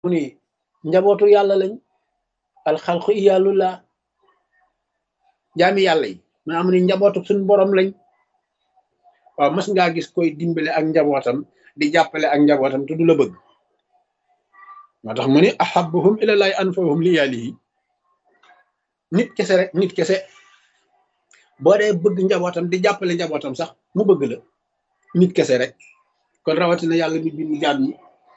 mu ni njabootu yàlla lañ alxalqu iyalullah jaami yàlla yi mu am ni njabootu suñ borom lañ. waaw mas ngaa gis koy dimbale ak njabootam di jàppale ak njabootam te du la bëgg? moo tax mu ni ahabbuhum ilallahi anfa'uhum li yalihi. nit kese rek, nit kese boo dee bëgg njabootam di jàppale njabootam sax mu bëgg la, nit kese rek. kon rawatina yàlla mi bind jaam ñi,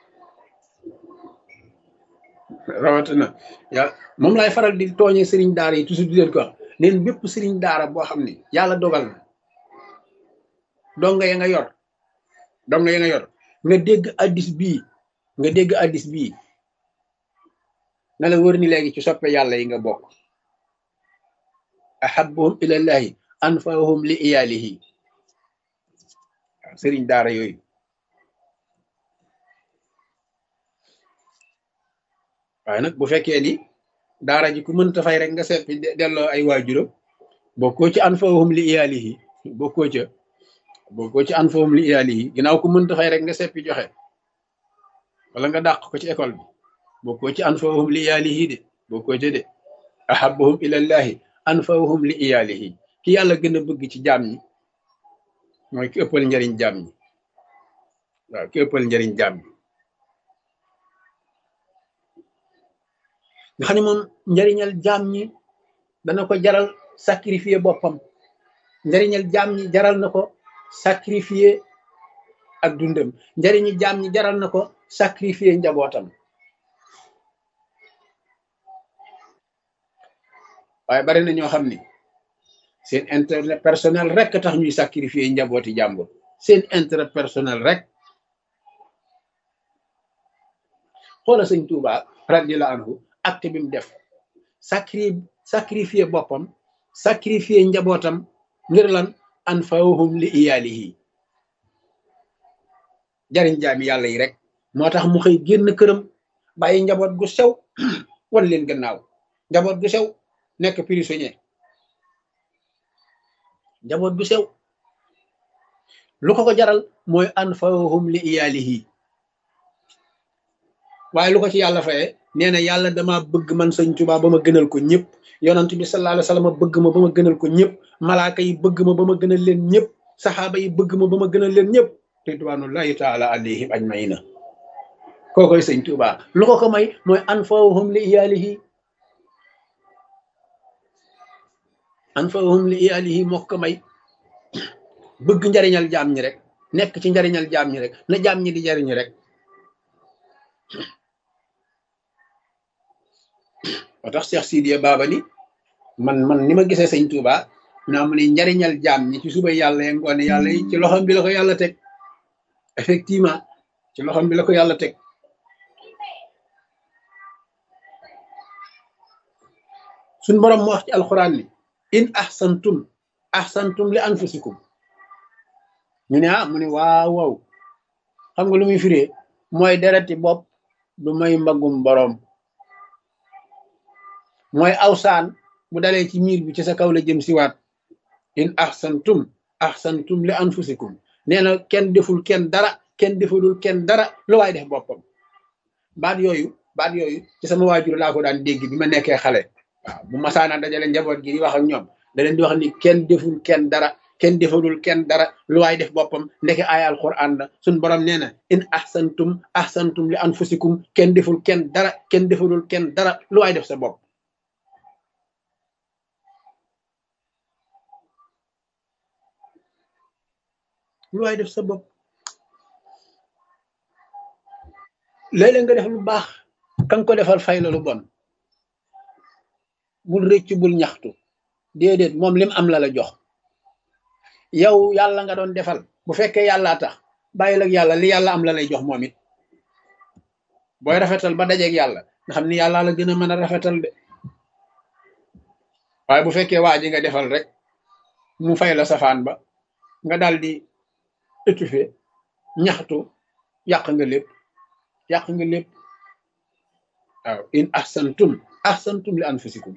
rawatina yàlla moom lay faral di tooñee sëriñ daara yi toujours di leen ko wax neen bépp sëriñ daara boo xam ne yàlla dogal na donga ya nga yor donga ya nga yor nga dégg addis bii na la wër ni léegi ci soppe yàlla yi nga bokk. ahabbuhum ilallahi anfa'uhum li iyalihi. waaw sëriñ daara yooyu waaye nag bu fekkee ni daara ji ku mënta fay rek nga seppi delloo ay waajuram bokkoo ci anfa'uhum li iyalihi, bokkoo ci anfa'uhum li iyalihi. ginnaaw ku mënta fay rek nga seppi joxe wala nga dàq ko ci école bi bokkoo ci anfa'uhum li iyalihi de, bokkoo ci de. ahabbuhum ilallahi anfa'uhum li iyalihi. ki yàlla gën a bëgg ci jaam ñi mooy ki ëppal njariñ jaam ñi. waaw ki ëppal njariñ jaam ñi nga xam ne moom njariñal jaam ñi dana ko jaral sacrifier boppam. njariñal jaam ñi jaral na ko sacrifier ak dundam. njariñi jaam ñi jaral na ko sacrifier njabootam. waaye bari na ñoo xam ni seen intérêt personnel rek tax ñuy sacrifier njabooti jàmbur, seen intérêt personnel rek. xoola sëñ Tuuba radiyallahu anhu acte bi mu def sacrifier boppam, sacrifier njabootam ngir lan? anfa'uhum li iyalihi. jariñ jaami yàlla yi rek moo tax mu xëy génn këram bàyyi njaboot gu sew wan leen gannaaw. njaboot gu sew nekk prisonnier, njaboot gu sew lu ko jaral mooy anfa'uhum li iyalihi. waaye lu ko ci yàlla faye? nee na yàlla dama bëgg man sëñ Tuubaa ba ma gënal ko ñëpp, yonent bi sallallahu alayhi wasallam bëgg ma ba ma gënal ko ñëpp, malaaka yi bëgg ma ba ma gënal leen ñëpp, saxaaba yi bëgg ma ba ma gënal leen ñëpp, ridwanullahi taala alayhim ajmaina. kookoy sëñ Tuubaa. lu ko may mooy anfa'uhum li iyalihi. anfa'uhum li iyalihi moo ko may. bëgg njariñal jaam ñi rek, nekk ci njariñal jaam ñi rek, na jaam ñi di jariñu rek. moo tax Cheikh Sidiya Baba ni man ni ma gisee sëñ Touba naa mu ne njariñal jaam ñi ci suba yàlla ya ngoone yàlla yi ci loxom bi la ko yàlla teg. effectivement ci loxom bi la ko yàlla teg. suñ borom mu wax ci alxuraan ni in ahsantum li anfusikum. ñu ne mu ne waaw xam nga lu muy firee? mooy dereti bopp du may mbagum borom. mooy awsaan bu dalee ci miir bi ci sa kaw la jëm siwaat. in ahsantum li anfusikum. nee na kenn deful kenn dara, kenn defalul kenn dara, lu waay def boppam. baat yooyu ci sama waajur laa ko daan dégg bi ma nekkee xale. waaw bu masaana dajale njaboot gi di wax ak ñoom da leen di wax ni kenn deful kenn dara, kenn defalul kenn dara, lu waay def boppam. ndeke aaya alquran la suñ borom nee na in ahsantum li anfusikum. kenn deful kenn dara, kenn defalul kenn dara, lu waay def sa bopp. lu waay def sa bopp. léeg-léeg nga def lu baax kan ko defal fay la lu bon. bul rëcc bul ñaxtu, déedéet moom lim am la jox. yow yàlla nga doon defal, bu fekkee yàllaa tax bàyyil ak yàlla li yàlla am la lay jox moom it. booy rafetal ba dajeeg yàlla nga xam ni yàlla la gën a mën a rafetal de. waaye bu fekkee waa ji nga defal rek mu fay la safaan ba nga daal di étouffé ñaxtu, yàq nga lépp. waaw in ahsantum li anfusikum.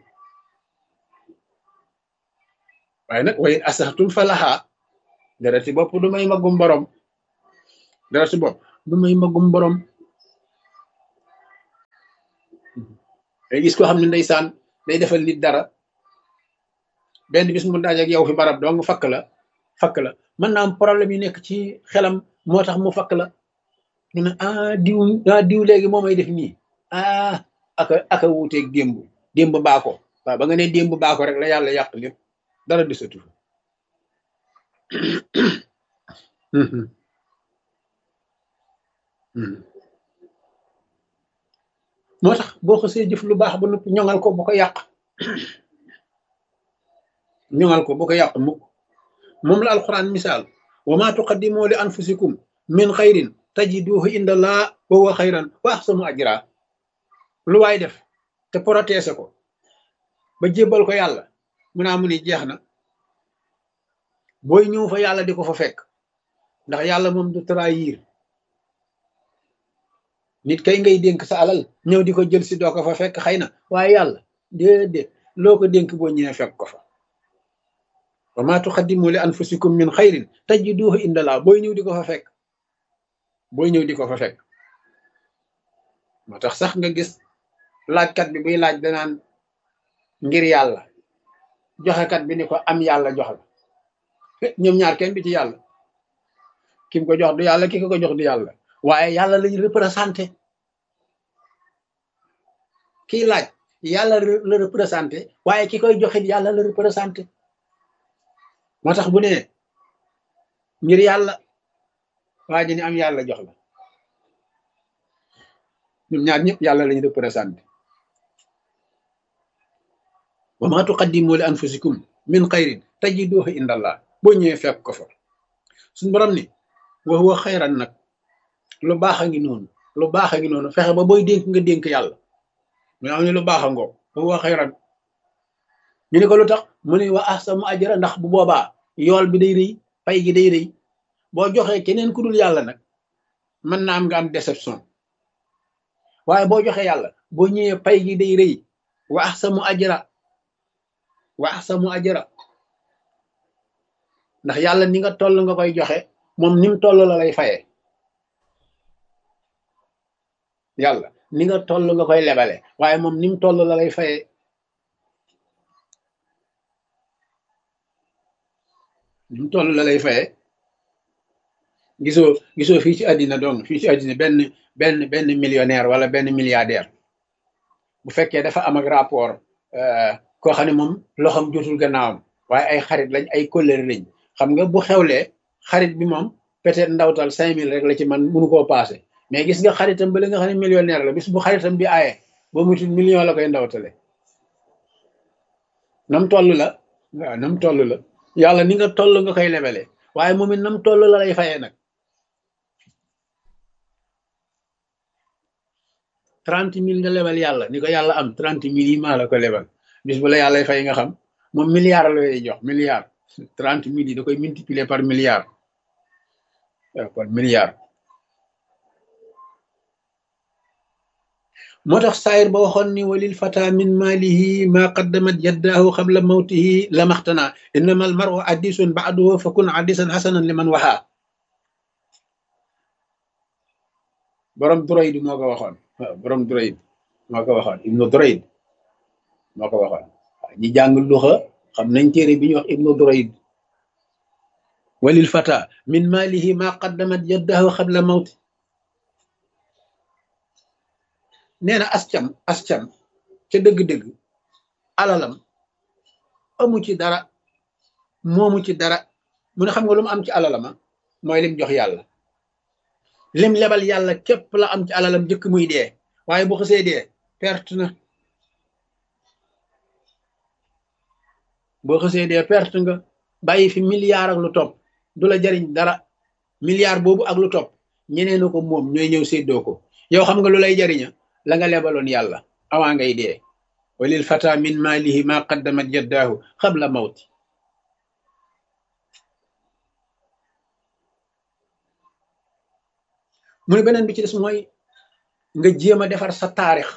waaye nag wa in asahtum falaha. dara ci bopp du may magum borom. day gis koo xam ne ndeysaan day defal nit dara benn bis mu daje ak yow fi barab dong fakk la mën naa am problème yi nekk ci xelam moo tax mu fakk la ñu ne diw léegi moo may def nii aka wuuteeg démb baako waaw ba nga ne démb baako rek la yàlla yàq lépp dara desatu fa moo tax boo xasee jëf lu baax ba noppi ñoŋal ko bu ko yàq mukk moom la alquran misaal wa ma tuqaddimu li anfusikum min xayrin tajiduhu inda allah wa huwa xayran wa ahsanu ajra lu waay def te protéger ko ba jébbal ko yàlla mu ni jeex na booy ñëw fa yàlla di ko fa fekk ndax yàlla moom du trahir nit kay ngay dénk sa alal ñëw di ko jël si doo ko fa fekk xëy na waaye yàlla déedéet loo ko dénk boo ñëwee fekk ko fa wa ma tuqaddimu li anfusikum min xayrin tajiduhu inda allah booy ñëw di ko fa fekk moo tax sax nga gis laajkat bi buy laaj danaan ngir yàlla joxekat bi ni ko am yàlla jox la ñoom ñaar kenn bi ci yàlla kim ko jox du yàlla ki ko jox du yàlla waaye yàlla lañu représenté kii laaj yàlla la représenté waaye ki koy joxit yàlla la représenté moo tax bu ne ngir yàlla waa ji ni am yàlla jox la ñoom ñaar ñëpp yàlla lañu représenté wa ma tuqaddimu li anfusikum min xayrin tajiduhu inda allah boo ñëwee fekk ko fa suñu borom ni wa huwa xayran nag lu baax a ngi noonu fexe ba booy dénk nga dénk yàlla mu am ne lu baax a ngoo wa huwa xayran ñu ne ko lu tax mu ne wa ahsanu ajra ndax bu boobaa yool bi day rëy pay gi day rëy boo joxee keneen ku dul yàlla nag mën na am nga am déception waaye boo joxee yàlla boo ñëwee pay gi day rëy wa ahsanu ajra ndax yàlla ni nga toll nga koy joxe moom ni mu toll la lay fayee yàlla ni nga toll nga koy lebale waaye moom ni mu toll la lay fayee ni mu toll la lay fayee gisoo fii ci àddina donc fii ci àddina benn millionnaire wala benn milliardaire bu fekkee dafa am ak rapport koo xam ne moom loxam jotul gannaawam waaye ay xarit lañ ay kóllëre lañ xam nga bu xewlee xarit bi moom peut-être ndawtal 5000 rek la ci man mënu koo passé mais gis nga xaritam ba li nga xam ne millionnaire la bis bu xaritam bi aaye ba mutul million la koy ndawtale nam toll la waaw nam toll la yàlla ni nga toll nga koy lebele waaye moom it nam toll la lay fayee nag 30 000 nga lebal yàlla ni ko yàlla am 30 000 yi maa la ko lebal bis bu la yàlla fay nga xam moom milliard la lay jox milliard 30 000 yi da koy multiplier par milliard waaw kon milliard moo tax saayir ba waxoon ni walil fata min maalihi ma qaddamat yaddaahu qabla mawtihi la maxtana innama al maru addisun ba'duhu fa kun addisan hasanan liman waxaa borom Durayd moo ko waxoon waaw borom Durayd moo ko waxoon ibnu Durayd moo ko waxoon ñi jàng luxa xam nañ téere bi ñuy wax ibnu Durayd walil fata min maalihi ma qaddamat yaddaahu qabla mawti nee na ascam ca dëgg-dëgg alalam amu ci dara moomu ci dara mu ne xam nga lu mu am ci alalama mooy lim jox yàlla lim lebal yàlla képp la am ci alalam jëkk muy dee waaye bu xasee dee perte na boo xasee dee perte nga bàyyi fi milliard ak lu topp du la jariñ dara milliard boobu ak lu topp ñeneen ko moom ñooy ñëw séddoo ko yow xam nga lu lay jariña la nga lebaloon yàlla awaa ngay dee walil fata min maalihi ma qaddamat yaddaahu qabla mawti mu ne beneen bi ci des mooy nga jéem a defar sa taarix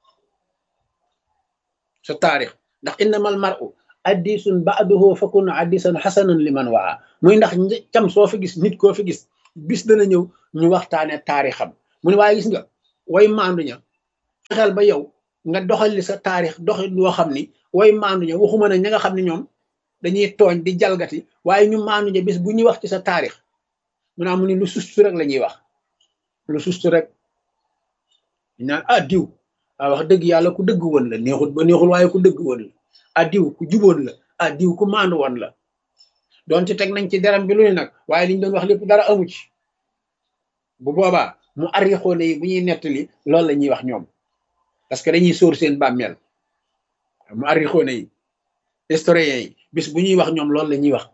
ndax innamal mar'u addisun ba'duhu fakun addisan hasanan liman waa muy ndax cam soo fi gis nit koo fi gis bis dana ñëw ñu waxtaane taarixam mu ne waaye gis nga way maandu ña xel ba yow nga doxal li sa taarix doxal loo xam ni way maandu ña waxuma ne ña nga xam ne ñoom dañuy tooñ di jalgati waaye ñu maandu ña bis bu ñuy wax ci sa taarix mu naa mu ni lu sustu rek la ñuy wax lu sustu rek ñu naan ah diw ah wax dëgg yàlla ku dëgg woon la neexul ba neexul waaye ku dëgg woon la ah diw ku juboon la ah diw ku maandu woon la doonte teg nañ ci deram bi lu ne nag waaye liñ doon wax lépp dara amu ci bu boobaa mu arrixoone yi bu ñuy nettali loolu la ñuy wax ñoom parce que dañuy sóor seen bàmmeel mu arrixoone yi historiens yi bis bu ñuy wax ñoom loolu la ñuy wax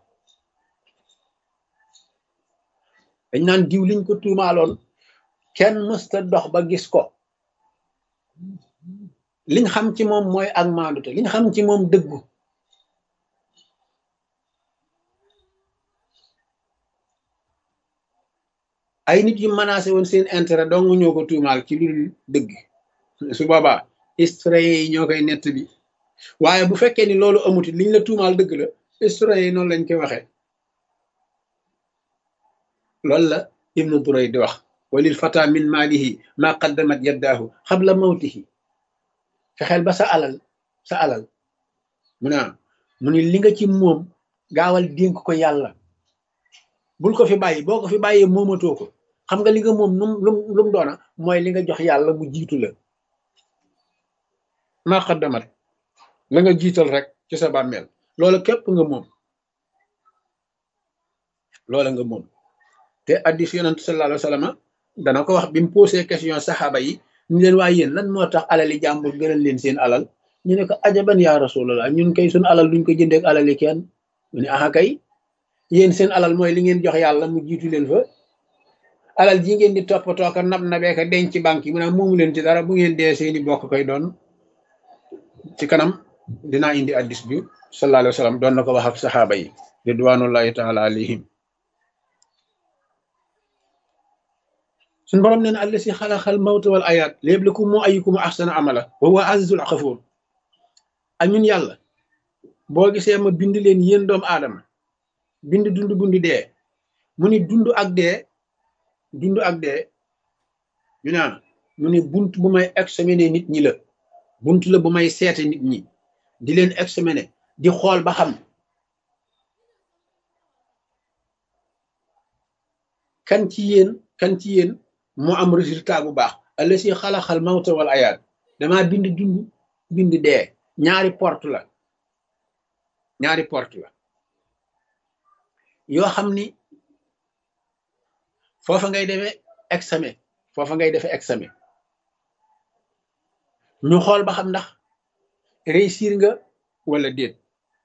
dañ naan diw liñ ko tuumaaloon kenn mësta dox ba gis ko liñ xam ci moom mooy ak maandute liñ xam ci moom dëggu ay nit yu menacé woon seen intérêt dong ñoo ko tuumaal ci lu dëgg su boobaa historiens yi ñoo koy nett bi waaye bu fekkee ni loolu amuti liñ la tuumaal dëgg la historiens yi noonu lañ koy waxee loolu la ibnu duray di wax walil fata min maalihi ma qaddamat yaddaahu xabla mawtihi fexeel ba sa alal mu ni li nga ci moom gaawal dénk ko yàlla bul ko fi bàyyi boo ko fi bàyyee moomatoo ko xam nga li nga moom lum doona mooy li nga jox yàlla mu jiitu la ma qaddamat la nga jiital rek ci sa bàmmeel loola képp nga moom loola nga moom te addis yonent sallallahu alayhi wa sallam dana ko wax bi mu posé question saxaaba yi ñu leen waaye yéen lan moo tax alali jàmbur gënal leen seen alal ñu ne ko ajaban yaa rasulallah ñun kay suñu alal duñ ko jëndee ak alali kenn mu ne aha kay yéen seen alal mooy li ngeen jox yàlla mu jiitu leen fa alal ji ngeen di toppatoo ko nab nabee ko denc ci banque yi mu ne moomu leen ci dara bu ngeen dee seeni bokk koy doon ci kanam dinaa indi addis bi sallallahu alayhi wa sallam doon na ko wax ak saxaaba yi ridwanullahi taala alayhim suñu borom nee na allasi xalaxal mawta wal ayaat liyabluwakum ayyukum ahsanu amala wa huwa azizul xafuur ak ñun yàlla boo gisee ma bind leen yéen doomu aadama bind dund dee mu ni dund ak dee ñu naan mu ni bunt bu may examiner nit ñi la bunt la bu may seete nit ñi di leen examiner di xool ba xam kan ci yéen moo am résultat bu baax allasi xalaxal mawta wal ayaat damaa bind dund bind dee ñaari porte la yoo xam ni foofa ngay defee examen ñu xool ba xam ndax réussir nga wala déet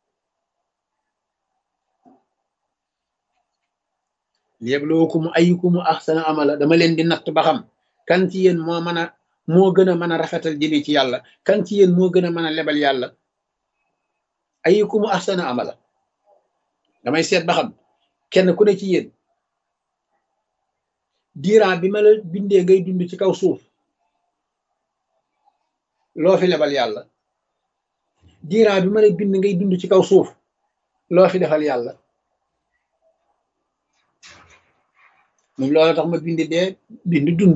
liyabluwakum ayyukum ahsanu amala dama leen di natt ba xam kan ci yéen moo gën a mën a rafetal jëme ci yàlla kan ci yéen moo gën a mën a lebal yàlla ayyukum ahsanu amala damay seet ba xam kenn ku ne ci yéen diiran bi ma la bindee ngay dund ci kaw suuf loo fi lebal yàlla diiran bi ma la bind ngay dund ci kaw suuf loo fi defal yàlla moom loolu tax ma bind dee bind dund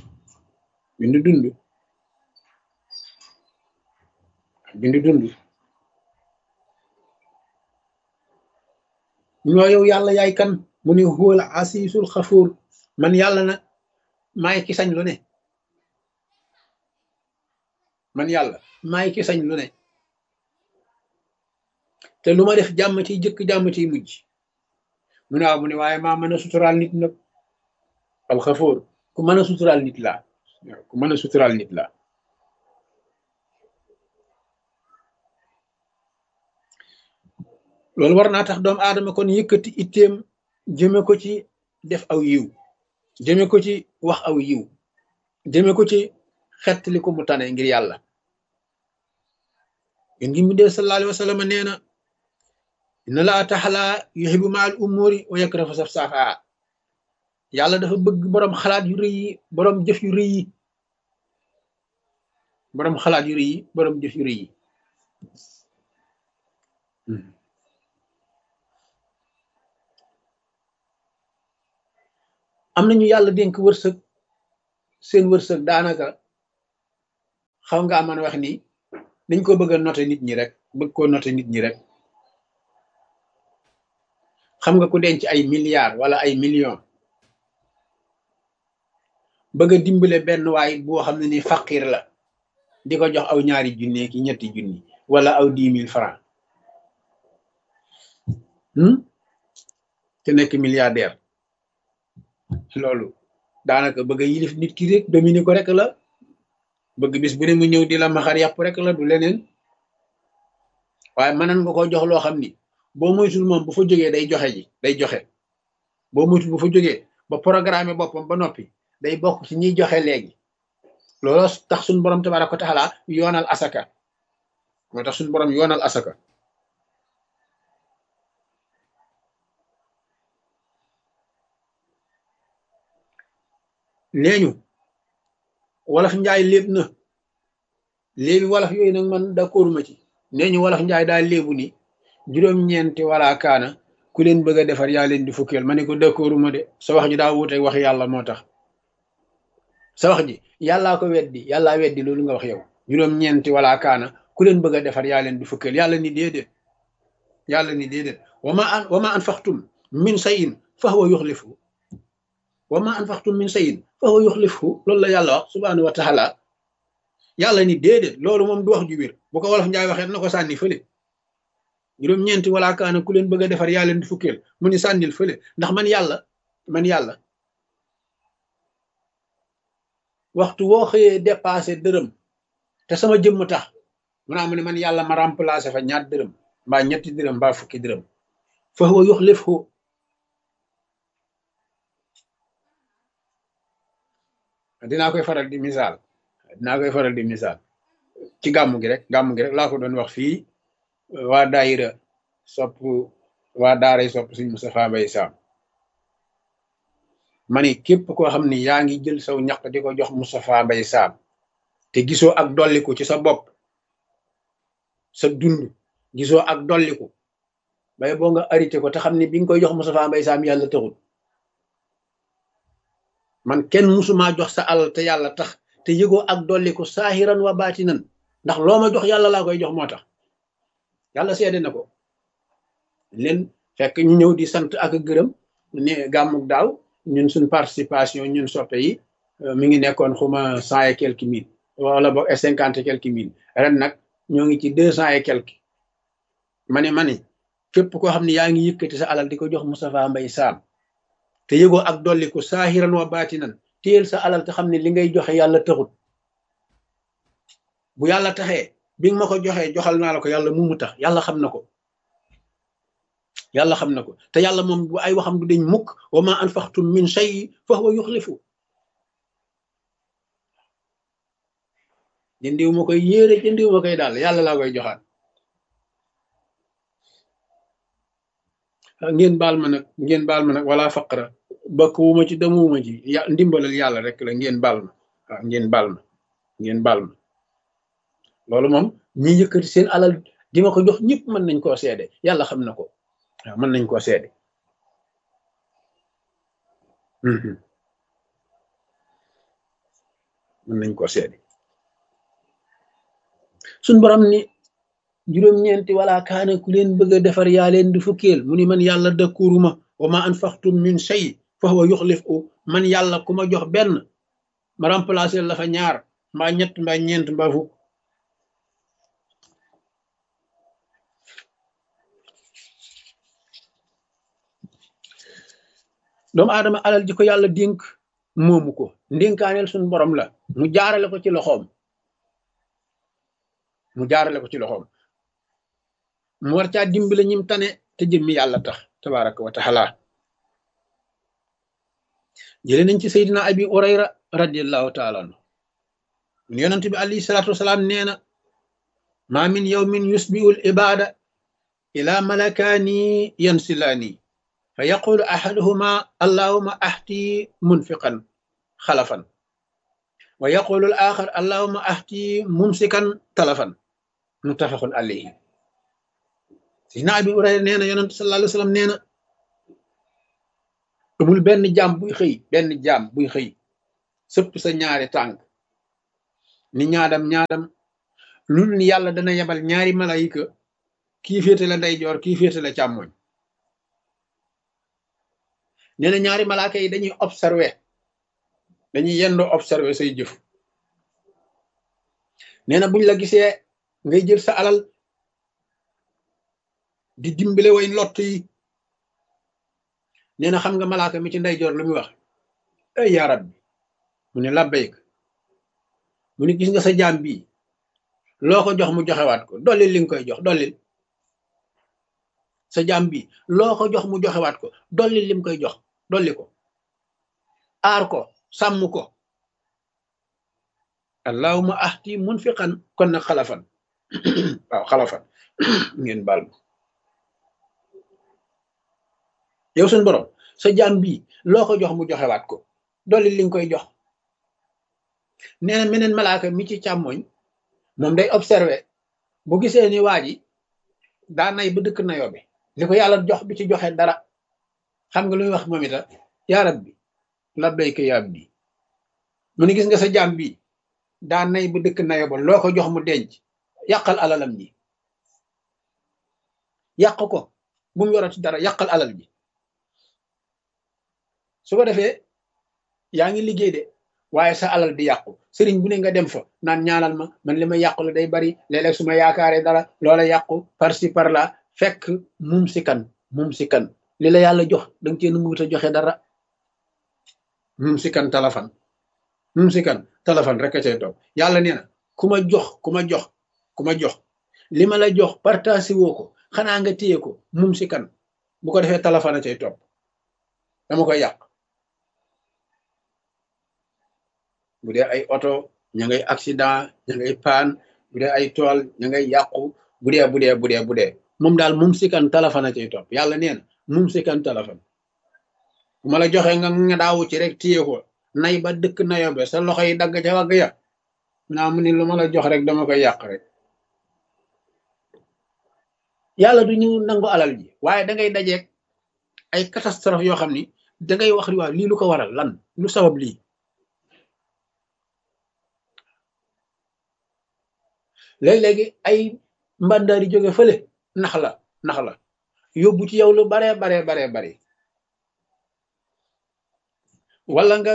ñoo yow yàlla yaay kan mu ne huwal asiisul xafuur man yàlla nag maay ki sañ lu ne te lu ma def jàmm ciy jëkk jàmm ciy mujj mu ne waaw mu ne waaye maa mën a suturaal nit nag alxafuur ku mën a suturaal nit laa loolu war naa tax doomu aadama kon yëkkati itteem jëme ko ci def aw yiw jëme ko ci wax aw yiw jëme ko ci xettali ko mu tane ngir yàlla yén ngi mu dee sallallahu alayhi wa sallam nee na inna laa taxala yuhibbu maal umuri wa yakrahu safsaafaa yàlla dafa bëgg boroom xalaat yu rëy yi boroom jëf yu rëy yi boroom xalaat yu rëy yi boroom jëf yu rëy yi am nañu yàlla dénk wërsëg seen wërsëg daanaka xaw ngaa mën a wax ni dañ ko bëgg a noter nit ñi rek bëgg koo noter nit ñi rek. xam nga ku denc ay milliards wala ay millions bëgg a dimbale benn waay boo xam ne ni faqir la di ko jox aw ñaari junne ki ñetti junni wala aw 10 000 francs te nekk milliardaire loolu daanaka bëgg a yilif nit ki rek dominer ko rek la bëgg bis bu ne mu ñëw di la maxar yàpp rek la du leneen waaye mënan nga ko jox loo xam ni boo moytul moom bu fa jógee day joxe ji day joxe boo moytul bu fa jógee ba programme boppam ba noppi day bokk ci ñiy joxe léegi loolu tax suñu borom tabaraka wa taala yoonal asaka moo tax suñu borom yoonal asaka nee ñu wolof njaay léeb na léebi wolof yooyu nag man d'accord ma ci nee ñu wolof njaay daal léebu ni juróom-ñeenti wala kaana ku leen bëgg a defar yaa leen di fukkeel ma ne ko d'accord ma de sa wax ji daa wuute wax yàlla moo tax sa wax ji yàllaa ko weddi yàllaa weddi loolu nga wax yow juróom-ñeenti wala kaana ku leen bëgg a defar yaa leen di fukkeel yàlla ni déedéet yàlla ni déedéet wama anfaqtum min shay'in fa huwa yukhlifu wama anfaqtum min shay'in fa huwa yukhlifu loolu la yàlla wax subhanahu wa taala yàlla ni déedéet loolu moom du wax ju wér bu ko wolof njaay waxee na ko sànni fële juróom-ñeenti wala kaana ku leen bëgg a defar yaa leen di fukkeel mu ni sànnil fële ndax man yàlla waxtu woo xëyee dépassé dërëm te sama jëmm tax mu naa mu ne man yàlla ma remplacé fa ñaar dërëm mbaa ñetti dërëm mbaa fukki dërëm fa huwa yukhlifu dinaa koy faral di misaal ci gàmmu gi rek laa ko doon wax fii waa daayira waa daaray sopp Sëriñ Moustapha Mbaye Sam ma ni képp koo xam ni yaa ngi jël saw ñaq di ko jox Moustapha Mbaye Sam te gisoo ak dolliku ci sa bopp sa dund gisoo ak dolliku bay boo nga arrêté ko te xam ni bi nga koy jox Moustapha Mbaye Sam yàlla taxul man kenn musumaa jox sa alal te yàlla tax te yëgoo ak dolliku saahiran wa baatinan ndax loo ma jox yàlla laa koy jox moo tax yàlla seede na ko leen fekk ñu ñëw di sant ak gërëm ne gàmmuk daaw ñun suñ participation ñun soppe yi mi ngi nekkoon xuma 100 et quelques mille wala boog 50 et quelques mille ren nag ñoo ngi ci 200 et quelques mani képp koo xam ne yaa ngi yëkkati sa alal di ko jox Moustapha Mbaye Sam te yëgoo ak dolliku saahiran wa baatinan téyel sa alal te xam ne li ngay joxe yàlla taxut bu yàlla taxee bi nga ma ko joxee joxal naa la ko yàlla mu tax yàlla xam na ko te yàlla moom bu ay waxam du dañ mukk wa ma anfaqtum min shay fa huwa yukhlifu jëndiw ma koy yéere jëndiw ma koy daal yàlla laa koy joxaat ngeen baal ma nag wala faqra bakk wu ma ci demuwuma ci ndimbalal yàlla rek la ngeen baal ma waaw ngeen baal ma loolu moom ñi yëkkati seen alal di ma ko jox ñëpp mën nañ koo seede yàlla xam na ko waaw mën nañ koo seede mën nañ koo seede suñ borom ni juróom-ñeenti wala kaana ku leen bëgg a defar yaa leen di fukkeel mu ni man yàlla dëkkuuruma wa ma anfaqtum min shay fa huwa yukhlifu man yàlla ku ma jox benn ma remplacer la fa ñaar mbaa ñett mbaa ñeent mbaa fukk doomu aadama alal ji ko yàlla dénk moomu ko ndénkaaneel suñ borom la mu jaarale ko ci loxoom mu war caa dimbale ñim tane te jëmmi yàlla tax tabaraka wa taala jële nañ ci Seydina Abi Hurayra radiallahu taala anhu mun yonent bi alayhi salaatu wasalaam nee na ma min yawmin yusbihu al ibada ila malakaani yansilaani fa yaqulu ahaduhuma allahuma ahti munfiqan xalafan wa yaqulu al axar allahuma ahti mumsikan talafan muttafaqun alayhi Seydina Abi Hurayra nee na yonent sallallahu alayhi wa sallam nee na amul benn jaam buy xëy sëpp sa ñaari tànk ni ñaadam lu ni yàlla dana yebal ñaari malayika kii féete la ndeyjoor kii féete la càmmoñ nee na ñaari malaaka yi dañuy observer dañuy yendoo observer say jëf nee na buñ la gisee ngay jël sa alal di dimbale way lott yi nee na xam nga malaaka mi ci ndeyjoor lu muy wax ay yaa rabbi mu ne labbayk mu ne gis nga sa jaam bii loo ko jox mu joxewaat ko dollil li nga koy jox dollil sa jaam bii loo ko jox mu joxewaat ko dollil lim koy jox dolli ko aar ko sàmm ko allahuma ahti munfiqan kon nag xalafan waaw xalafan ngeen baal ma yow suñ borom sa jaam bii loo ko jox mu joxewaat ko dolli li nga koy jox nee na meneen malaaka mi ci càmmoñ moom day observé bu gisee ni waa ji daa nay ba dëkk nayoo bi li ko yàlla jox bi ci joxe dara xam nga lu muy wax moom ita yaa rabbi labbayka yaa abdi mu ni gis nga sa jaam bii daa nay ba dëkk nayoo ba loo ko jox mu denc yàqal alalam ji yàq ko bu mu yorati dara yàqal alal ji su ko defee yaa ngi liggéey de waaye sa alal di yàqu sëriñ bu ne nga dem fa naan ñaanal ma man li ma yàqu la day bari léeg-léeg su ma yaakaaree dara loola yàqu par ci par là fekk mum si kan li la yàlla jox da nga cee nanguwut a joxe dara mum si kan talafan rek a cay toog yàlla nee na ku ma jox li ma la jox partage woo ko xanaa nga téye ko mum si kan bu ko defee talafan a cay topp dama koy yàq bu dee ay oto ña ngay accident ña ngay paan bu dee ay tool ña ngay yàqu bu dee moom daal mum si kan talafan a cay topp yàlla nee na mum si kan talafan bu ma la joxee nga daawu ci rek téye ko nay ba dëkk nayobe sa loxo yi dagg ca wagg ya naa mu ni lu ma la jox rek dama koy yàq rek yàlla du ñu nangu alal ji waaye da ngay dajeeg ay catastrophe yoo xam ni da ngay wax waaw lii lu ko waral lan lu sabab lii léegi ay mbandaari jóge fële nax la yóbbu ci yow lu baree bare wala nga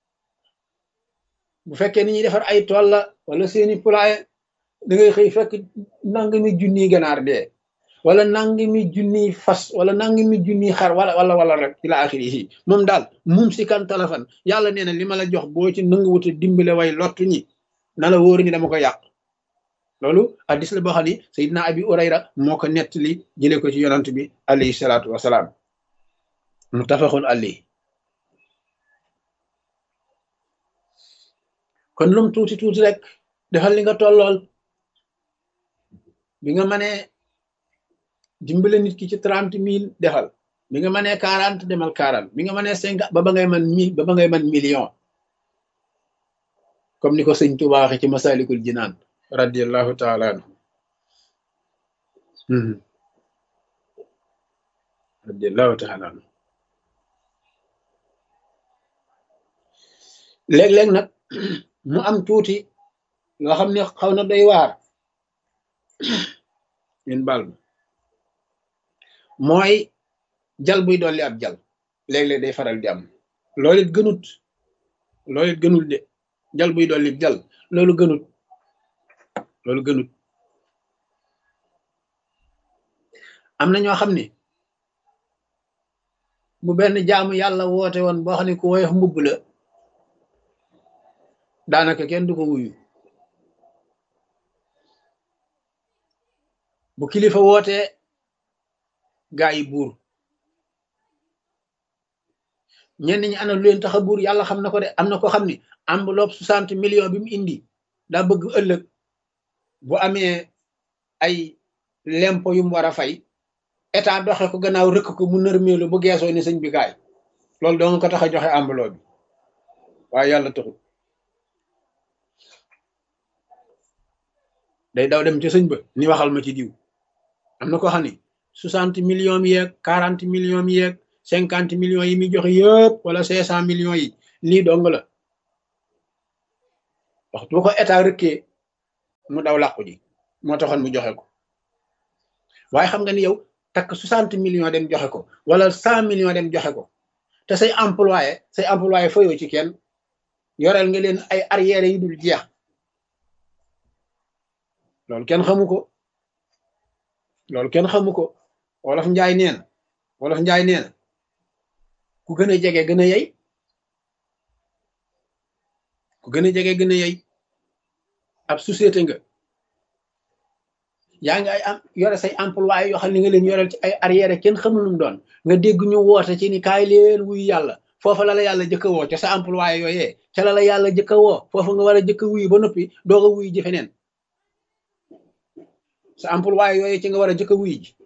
bu fekkee ni ñuy defar ay tool la wala seeni poulailler da ngay xëy fekk nangami junniy ganaar dee wala nangami junniy fas wala nangami junniy xar wala rek ila axiri yi moom daal mum si kan talafan yàlla nee na li ma la jox boo ci nanguwuta dimbale way lottu ñi na la wóoru ni dama ko yàq loolu addis la boo xam ni Seydina Abi Urayra moo ko nettali jëlee ko ci yonant bi alayhi salaatu wasalaam muttafaqun alayhi kon lum tuuti rek defal li nga tollool bi nga mënee dimbale nit ki ci 30,000 defal bi nga mënee 40 demal 40 bi nga mënee 50 ba ngay mën 1000 ba ngay mën million comme ni ko sëñ Tuubaa waxe ci Masalikul Jinaan radiyallahu taala anhu radiyallahu taala anhu léeg-léeg nag mu am tuuti loo xam ne xaw na doy waar ñun baal ma mooy jal buy dolli ab jal léeg-léeg day faral di am loolu it gënul de jal buy dolli jal loolu gënut am na ñoo xam ne bu benn jaamu yàlla woote woon boo xam ne ku woyof mbubb la daanaka kenn du ko wuyu bu kilifa wootee gaa yi buur ñenn ñi ana lu leen tax a buur yàlla xam na ko de am na ko xam ne enveloppe 60 millions bi mu indi daa bëgg ëllëg bu amee ay lempo yu mu war a fay état doxe ko gannaaw rëkk ko mu nërmeelu bu geesoo ni sëñ bi kaay loolu doo nga ko tax a joxe enveloppe bi waaye yàlla taxul day daw dem ci sëñ ba ni waxal ma ci diw am na ko xam ne 60 millions yeeg 40 millions yeeg 50 millions yi muy joxe yëpp wala 500 millions yi lii dong la waxtu bu ko état rëkkee mu daw làqu ji moo taxoon mu joxe ko waaye xam nga ni yow takk 60 millions dem joxe ko wala 100 millions dem joxe ko te say employé fayoo ci kenn yoreel nga leen ay arrière yu dul jeex loolu kenn xamu ko loolu kenn xamu ko wolof njaay nee na ku gën a jege gën a yey ku gën a jege gën a yey ab société nga yaa ngi ay am yore say employé yoo xam ne nga leen yoreel ci ay arrière kenn xamul lu mu doon nga dégg ñu woote ci ni kaay leen wuyu yàlla foofa la yàlla jëkk a woo ca sa employé yooyee ca la yàlla jëkk a woo foofa nga war a jëkk a wuyu ba noppi doog a wuyu ji feneen sa employé yooyee ci nga war a jëkk a wuyu ji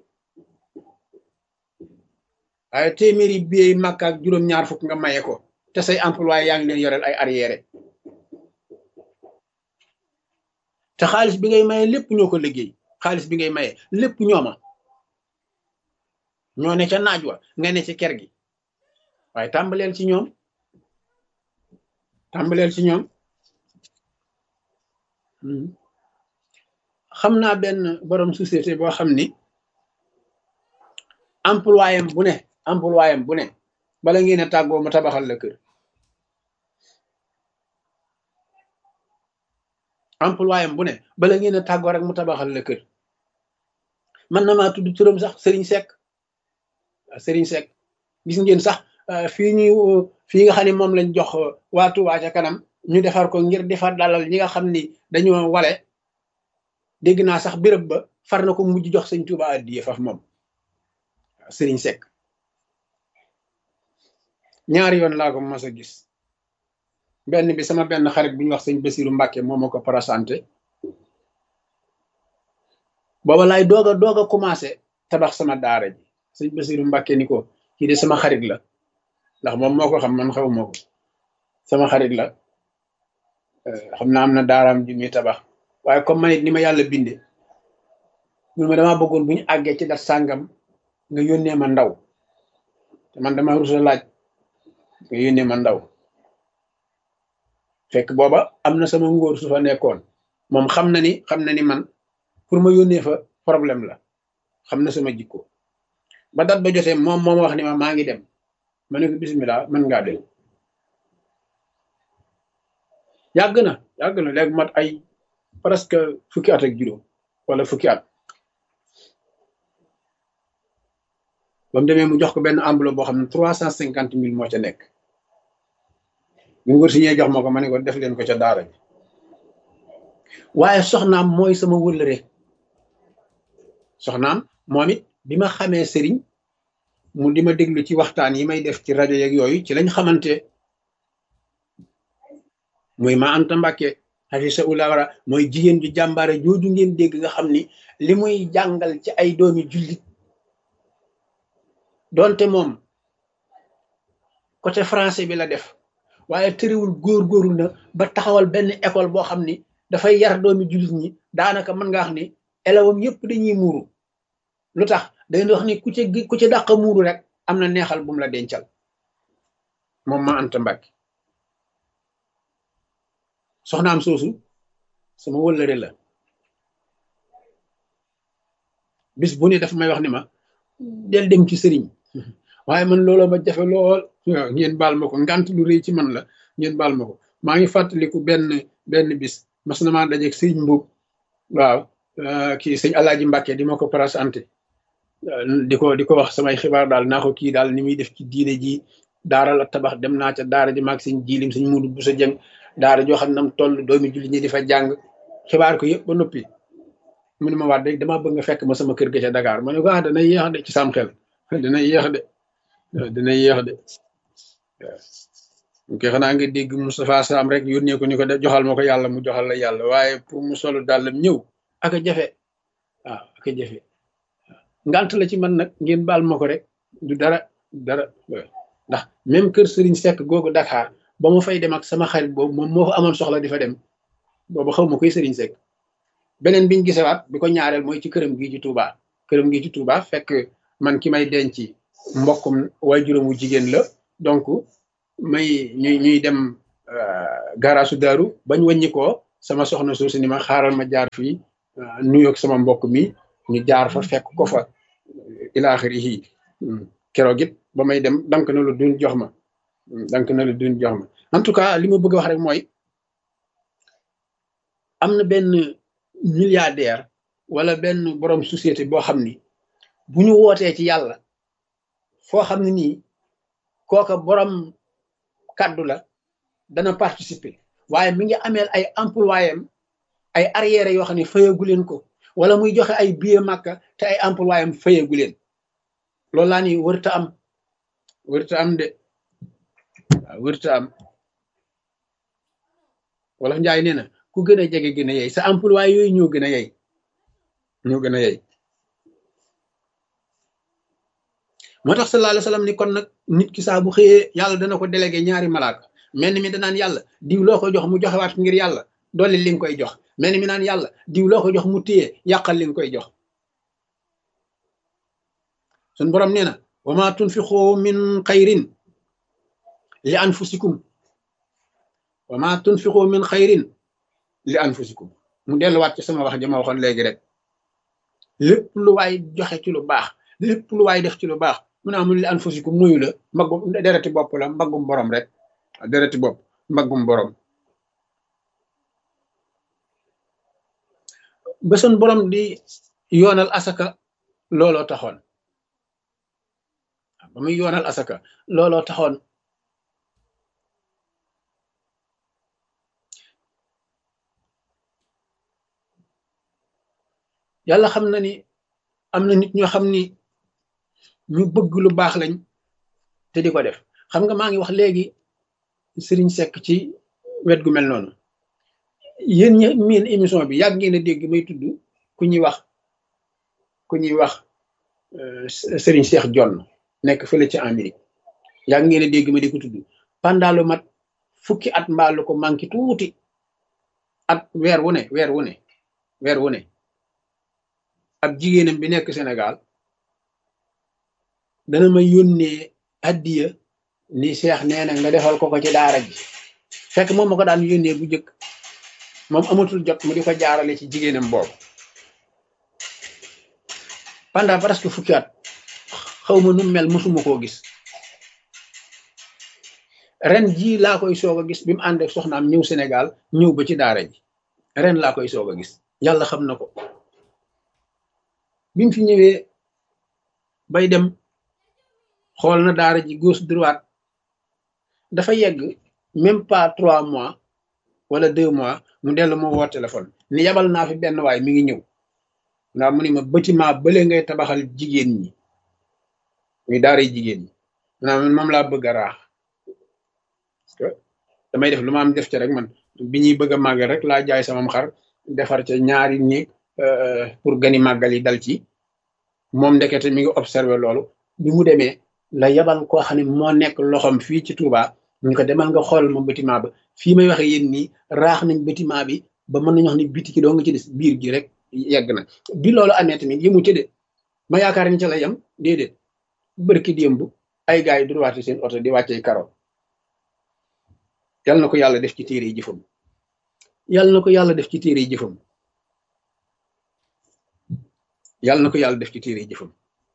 waaye téeméeri biey màkk ak juróom-ñaar fukk nga maye ko te say employé yaa ngi leen yoreel ay arrière te xaalis bi ngay maye lépp ñoo ko liggéey xaalis bi ngay maye lépp ñooma ñoo ne ca naaj wa nga ne ci ker gi waaye tàmbaleel ci ñoom xam naa benn borom société boo xam ni employé bu ne bala ngeen a tàggoo mu tabaxal la kër employé bu ne bala ngeen a tàggoo rek mu tabaxal la kër man na maa tudd turam sax Serigne Seck gis ngeen sax fii nga xam ne moom lañ jox waa Touba ca kanam ñu defar ko ngir defar dalal ñi nga xam ni dañoo wale dégg naa sax béréb ba far na ko mujj jox sëñ Touba addiye faf moom Serigne Seck ñaari yoon laa ko mos a gis benn bi sama benn xarit bu ñu wax sëñ Basiru Mbàkke moo ma ko présenté booba laay doog a commencé tabax sama daara ji sëñ Basiru Mbàkke ni ko kii de sama xarit la ndax moom moo ko xam man xaw ma ko sama xarit la xam naa am na daaraam ji muy tabax waaye comme man it ni ma yàlla binde mun ma damaa bëggoon bu ñu àggee ci dat sàngam nga yónnee ma ndaw te man dama rusa laaj nga yónnee ma ndaw fekk booba am na sama ngóor su fa nekkoon moom xam na ni man pour ma yónnee fa problème la xam na sama jikko ba dat ba jotee moom moo ma wax ni ma maa ngi dem ma ne ko bismillah mën ngaa dem yàgg na léegi mat ay presque fukki at ak juróom wala fukki at ba mu demee mu jox ko benn enveloppe boo xam ne 350 000 moo ca nekk mu wër si ñee jox ma ko ma ne ko def leen ko ca daara bi waaye soxnaam mooy sama wëllëre soxnaam moom it bi ma xamee sëriñ mu di ma déglu ci waxtaan yi may def ci rajo yeeg yooyu ci lañ xamante muy ma Anta Mbàkke Hafisa Ulawara mooy jigéen ju jàmbaare jooju ngeen dégg nga xam ni li muy jàngal ci ay doomi jullit doonte moom côté français bi la def waaye tëriwul góorgóorlu na ba taxawal benn école boo xam ni dafay yar doomi jullit ñi daanaka mën nga wax ni élèves yëpp dañuy muuru lu tax dañuy wax ni ku ci dàq muuru rek am na neexal bu mu la dencal moom ma Anta Mbàkke soxnaam soosu sama wëllëre la bis bu ne dafa may wax ni ma del dem ci sëriñ waaye man looloo ma jafe lool ngeen baal ma ko ngant lu rëy ci man la ngeen baal ma ko maa ngi fàttaliku benn bis mas na maa dajeeg sëriñ Mbuub waaw kii sëñ Alaaji Mbàkke di ma ko présenté di ko wax samay xibaar daal naa ko kii daal ni muy def ci diine ji daara la tabax dem naa ca daara ji maag sëñ jiilim sëñ Muudu bu sa jëng daara joo xam ne nam toll doomi julli ñi di fa jàng xibaar ko yëpp ba noppi mu ne ma waat rek damaa bëgg nga fekk ma sama kër ga ca Dakar ma ne ko dana yéex de ci sam xel dana yéex de waaw ok xanaa nga dégg Moustapha Sam rek yónnee ko ni ko joxal ma ko yàlla mu joxal la yàlla waaye pour mu solu dàllam ñëw ak a jafe waaw ak a jafe ngant la ci man nag ngeen baal ma ko rek du dara ndax même kër Serigne Seck googu Dakar ba ma fay dem ak sama xarit boobu moom moo fa amoon soxla di fa dem boobu xaw ma koy Serigne Seck beneen biñ gisewaat bi ko ñaareel mooy ci këram gii ci Touba fekk man ki may denc mbokkum waajuram wu jigéen la donc ñuy dem garaasu daaru bañ wàññi ko sama soxna soosu ni ma xaaral ma jaar fii nuyoog sama mbokk mi ñu jaar fa fekk ko fa ilaaxirihi keroog it ba may dem dank na lu duñ jox ma dank na lu duñ jox ma en tout cas li ma bëgg a wax rek mooy am na benn milliardaire wala benn borom société boo xam ni bu ñu wootee ci yàlla foo xam ne nii kooka borom kaddu la dana participer waaye mi ngi ameel ay employé am ay arrière yoo xam ne fayagu leen ko wala muy joxe ay billet Makka te ay employé am fayagu leen loolu laa ni wërta am de waaw wërta am wala njaay nee na ku gën a jege gën a yey sa employé yooyu ñoo gën a yey moo tax sallallahu alayhi wa sallam ni kon nag nit ki saa bu xëyee yàlla dana ko délégué ñaari malaaka mel ni mi danaan yàlla diw loo ko jox mu joxewaat ngir yàlla dolli li nga koy jox mel ni mi naan yàlla diw loo ko jox mu téye yàqal li nga koy jox sun borom nee na wa ma tunfiqu min xayrin li anfusikum wa ma tunfiqu min xayrin li anfusikum mu delluwaat ci sama wax ja ma waxoon léegi rek lépp lu waay joxe ci lu baax lépp lu waay def ci lu baax mu ne amul li anfusikum muyu la mbaggum dereti bopp la mbaggum borom rek dereti bopp mbaggum borom ba sun borom di yoonal asaka looloo taxoon ba muy yoonal asaka looloo taxoon yàlla xam na ni am na nit ñoo xam ni ñu bëgg lu baax lañ te di ko def xam nga maa ngi wax léegi Serigne Seck ci wet gu mel noonu yéen ñi miin émission bi yàgg ngeen a dégg may tudd ku ñuy wax Serigne Cheikh Jonn nekk fële ci Amérique yàgg ngeen a dégg ma di ko tudd pendant lu mat fukki at mbaalu ko manqué tuuti at weer wu ne ab jigéenam bi nekk Sénégal dana ma yónnee addiya ni Cheikh nee na nga defal ko ci daara ji fekk moom ma ko daan yónnee bu njëkk moom amatul jot mu di ko jaarale ci jigéenam boobu pendant presque fukki at xaw ma nu mel mosuma koo gis ren jii laa koy soog a gis bi mu ànd ak soxnaam ñëw Sénégal ñëw ba ci daara ji ren laa koy soog a gis yàlla xam na ko bi mu fi ñëwee bay dem xool na daara ji gauche droite dafa yegg même pas 3 mois wala 2 mois mu dellu ma woo téléphone ni yabal naa fi benn waay mi ngi ñëw ndax mu ni ma bâtiment bële ngay tabaxal jigéen ñi muy daara jigéen ñi maanaam moom laa bëgg a raax parce que damay def lu ma am def ci rek man bi ñuy bëgg a màggal rek laa jaay samam xar defar ca ñaari néeg pour gani màggal yi dal ci moom ndekete mi ngi observé loolu bi mu demee la yabal koo xam ne moo nekk loxoom fii ci Touba ñu ko demal nga xool ma bâtiment ba fii may waxe yéen nii raax nañ bâtiment bi ba mën nañu wax ni biti ki doo nga ci des biir gi rek yegg na bi loolu amee tamit yëmu ci de ma yaakaar ni ca la yem déedéet bërki démb ay gars yi droite seen oto di wàccee karo yal na ko yàlla def ci téere yi jëfam yàlla na ko yàlla def ci téere yi jëfam yàlla na ko yàlla def ci téere yi jëfam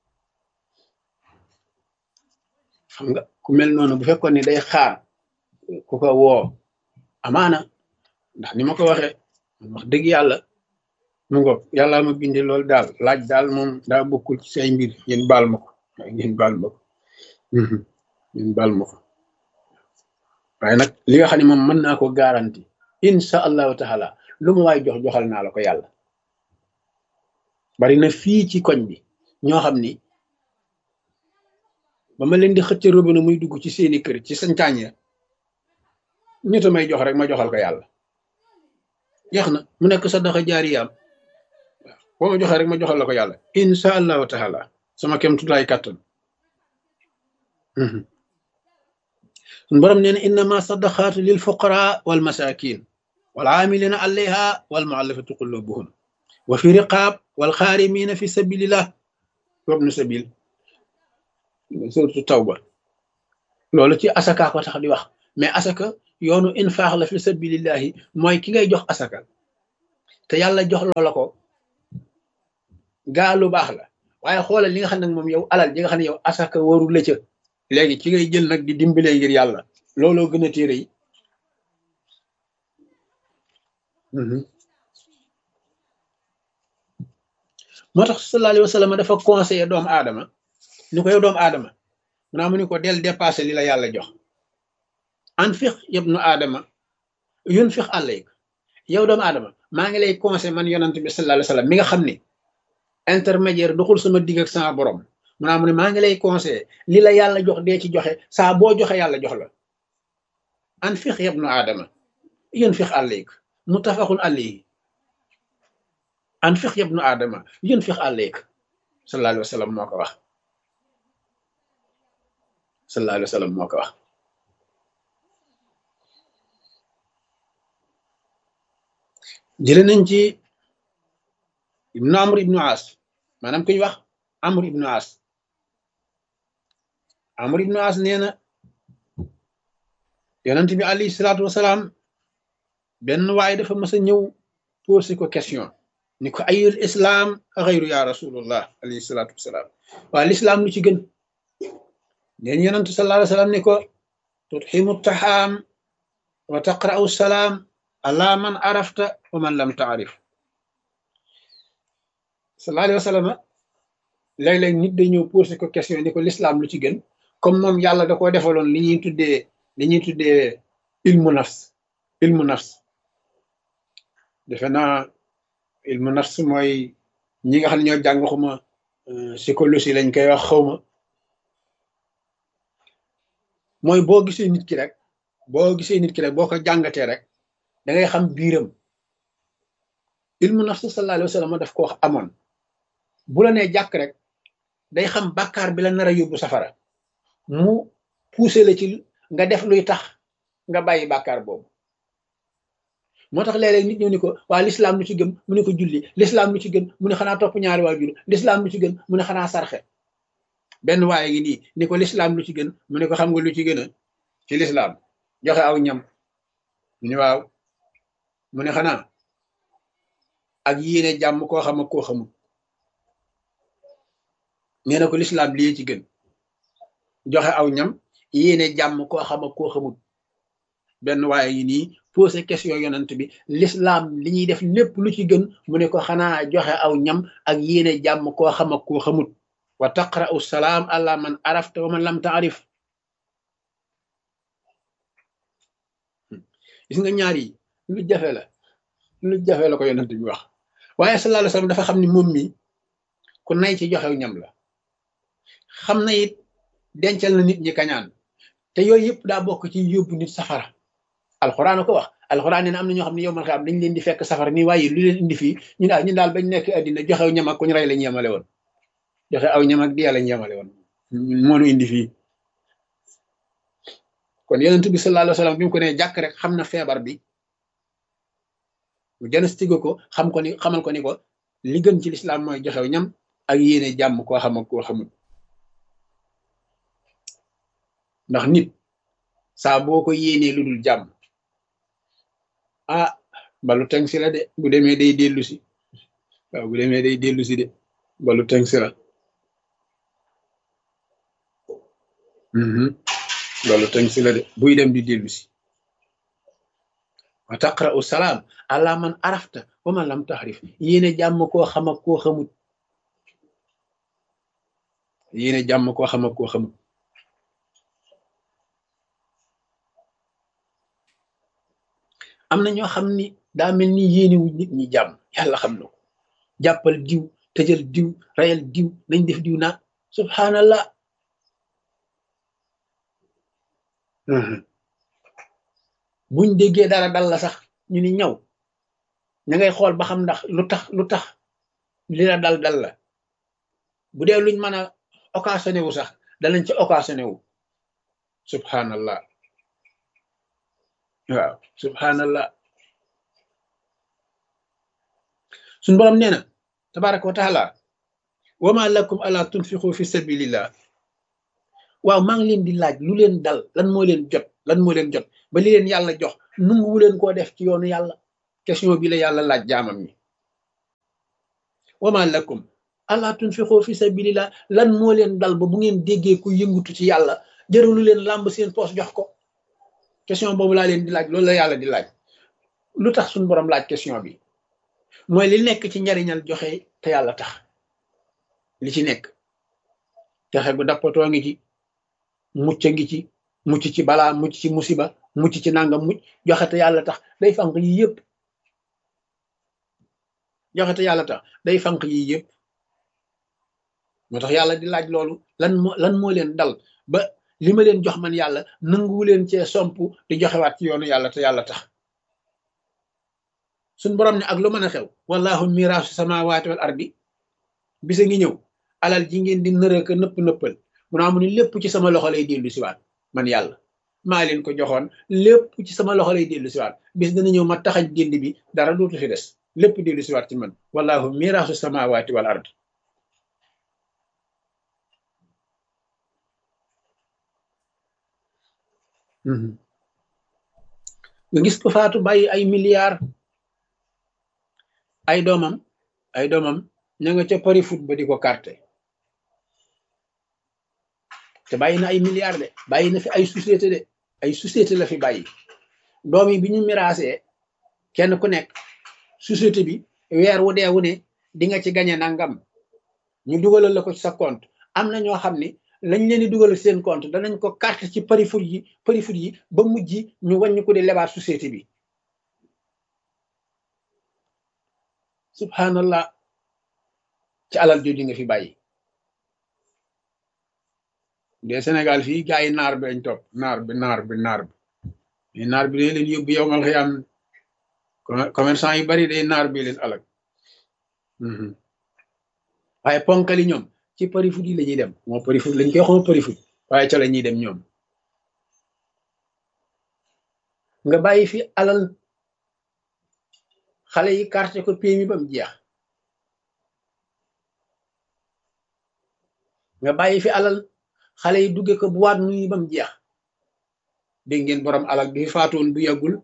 xam nga ku mel noonu bu fekkoon ni day xaar ku ko woo amaana ndax ni ma ko waxee wax dëgg yàlla mu ngo yàlla ma binde loolu daal laaj daal moom daa bokkul ci say mbir ngeen baal ma ko ngeen baal ma ko ngeen baal ma ko waaye nag li nga xam ne moom mën naa ko garanti insha allahu taala lu ma waay joxal naa la ko yàlla bari na fii ci koñ bi ñoo xam ni ba ma leen di xëcc robinet muy dugg ci seeni kër ci sancaañ ya ñeta may jox rek ma joxal ko yàlla jeex na mu nekk sadaqa jaariyaam boo ma joxee rek ma joxal la ko yàlla insha allahu taala sama kem tutaay kàttan sun borom nee na innama sadaqaatu lil fuqara wal masakin wal aamilina alayha wal muallafati qulubuhum wa fi riqaab wal xaarimina fi sabilillah wabnu sabil surtout tawba loolu ci asaka ko tax di wax mais asaka yoonu infaax la fi sabilillahi mooy ki ngay jox asaka te yàlla jox loola ko gaa lu baax la waaye xoolal li nga xam ne moom yow alal ji nga xam ne yow asaka warul la ca léegi ci ngay jël nag di dimbalee ngir yàlla looloo gën a téere yi moo tax sallallahu alayhi wa sallam dafa conseillé doomu aadama ni ko yow doomu aadama mu ni ko del dépassé li la yàlla jox anfiq yabnu aadama yunfiq alayk yow doomu aadama maa ngi lay conseillé man yonent bi sallallahu alayhi wa sallam mi nga xam ne intermédiaire doxul sama digg ak sama borom mu ne maa ngi lay conseillé li la yàlla jox dee ci joxe saa boo joxe yàlla jox la anfiq yabnu aadama yunfiq alayk muttafaqun alayhi anfiq yabnu aadama yunfiq alayk sallallahu alayhi wa sallam moo ko wax sallallahu alayhi wa sallam moo ko wax jële nañ ci ibnu amr ibnu as maanaam ku ñu wax amr ibnu as nee na yonent bi alayhi salaatu wasalaam benn waaye dafa mas a ñëw posé ko question ni ko ayul islam xayru ya rasulullah alayhi salaatu wasalaam waa lislaam lu ci gën neen yonent sallallahu alayhi wasallam ni ko tutximu taxaam wa taqra'u salaam ala man arafta wa man lam taarif sallallahu alayhi wasallam léeg-léeg nit day ñëw posé ko question ni ko lislaam lu ci gën comme moom yàlla da koo defaloon li ñuy tuddee ilmu nafs defe naa ilmu nafs mooy ñi nga xam ne ñoo jàng xuma psychologie lañ koy wax xawma mooy boo gisee nit ki rek boo ko jàngatee rek da ngay xam biiram ilmu nafs sallallahu alayhi wa sallam daf ko wax amoon bu la nee jàkk rek day xam bàkkaar bi la nar a yóbbu safara mu poussé la ci nga def luy tax nga bàyyi bàkkaar boobu moo tax léeg-léeg nit ñëw ni ko waa lislaam lu ci gën mu ne ko julli lislaam lu ci gën mu ne xanaa topp ñaari waajur lislaam lu ci gën mu ne xanaa sarxe benn waaye ngi nii ni ko lislaam lu ci gën mu ne ko xam nga lu ci gën a ci lislaam joxe aw ñam mu ne waaw mu ne xanaa ak yéene jàmm koo xam ak koo xamul nee na ko lislaam lii ci gën joxe aw ñam yéene jàmm koo xam ak koo xamul benn waaye ngi nii posé question yonent bi lislaam li ñuy def lépp lu ci gën mu ne ko xanaa joxe aw ñam ak yéene jàmm koo xam ak koo xamut wa taqra'u salaam ala man arafta wa man lam taarif gis nga ñaar yi lu jafe la ko yonent bi wax waaye sallallahu alayhi wasallam dafa xam ni moom mi ku nay ci joxew ñam la xam na it dencal na nit ñi kañaan te yooyu yëpp daa bokk ci yóbbu nit safara alxuraan ko wax alxuraan nee na am na ñoo xam ne yow man xam dañ leen di fekk safara nii waaye lu leen indi fii ñun daal bañ nekk addina joxew ñam ak ku ñu rey lañ yemale woon joxe aw ñam ak di lañ yemale woon moo nu indi fii kon yonent bi sallallahu alayhi wasallam bi mu ko nee jàkk rek xam na feebar bi mu diagnostiqué ko xamal ko ni ko li gën ci lislaam mooy joxew ñam ak yéene jàmm koo xam ak koo xamul ndax nit saa boo ko yéenee lu dul jàmm balu teng si la de bu demee day dellu si waaw bu demee day dellu si de balu teng si la balu teng si la de buy dem di dellu si wa taqra'u salaam ala man arafta wa man lam tahrif yéene jàmm koo xam ak koo xamut yéene jàmm koo xam ak koo xamut am na ñoo xam ni daa mel ni yéene wu nit ñi jàmm yàlla xam na ko jàppal diw tëjal diw rayal diw nañ def diw naa subhanallah buñ déggee dara dal la sax ñu ni ñaw ña ngay xool ba xam ndax lu tax li la dal la bu dee luñ mën a occasionné wu sax danañ ci occasionné wu subhanallah waaw subhanallah suñ borom nee na tabaraka wa taala wa ma lakum ala tunfiqu fi sabilillah waaw maa ngi leen di laaj lu leen dal lan moo leen jot lan moo leen jot ba li leen yàlla jox nunguwu leen koo def ci yoonu yàlla question bi la yàlla laaj jaamam ñi wama lakum alla tunfiqu fi sabilillah lan moo leen dal ba bu ngeen déggee ku yëngutu ci yàlla jëralu leen làmb seen poos jox ko question boobu laa leen di laaj loolu la yàlla di laaj lu tax suñu borom laaj question bi mooy li nekk ci njariñal joxe te yàlla tax li ci nekk texe gu dappatoo ngi ci mucc ngi ci mucc ci balaa mucc ci musiba mucc ci nangam mucc joxe te yàlla tax day fànq yi yëpp joxe te yàlla tax day fànq yi yëpp moo tax yàlla di laaj loolu lan moo leen dal ba li ma leen jox man yàlla nanguwu leen cee somp di joxewaat ci yoonu yàlla te yàlla tax suñ borom ne ak lu mën a xew wallahu miraasu samawati wal ardi bisa ngi ñëw alal ji ngeen di nërëka nëpp nëppal mu naa mu ni lépp ci sama loxo lay dellu siwaat man yàlla maa leen ko joxoon lépp ci sama loxo lay dellu siwaat bis dana ñëw ma taxaj génd bi dara dootu fi des lépp dellu siwaat ci man wallahu miraasu samawati wal ardi nga gis ko faatu bàyyi ay milliards ay doomam ña nga ca pari foot ba di ko carte te bàyyi na ay milliards de bàyyi na fi ay société la fi bàyyi doom yi bi ñu miraasee kenn ku nekk société bi weer wu dee wu ne di nga ci gañe nangam ñu dugalal la ko ci sa compte am na ñoo xam ni lañ leen di dugalal seen compte danañ ko carte ci pari foot yi ba mujj ñu wàññi ko di lebaat société bi subhanallah ci alal jooju nga fi bàyyi de Sénégal fii gaa yi naar bi lañ topp naar bi day leen yóbbu yow mal xiyam commerçant yu bari day naar bi leen alag waaye ponkali ñoom ci pari foot yi la ñuy dem moo pari foot lañ koy xoo pari foot waaye ca la ñuy dem ñoom nga bàyyi fi alal xale yi carte ko PMI ba mu jeex nga bàyyi fi alal xale yi dugge ko boîte nuit ba mu jeex dégg ngeen borom alal bi fi faatoon bu yàggul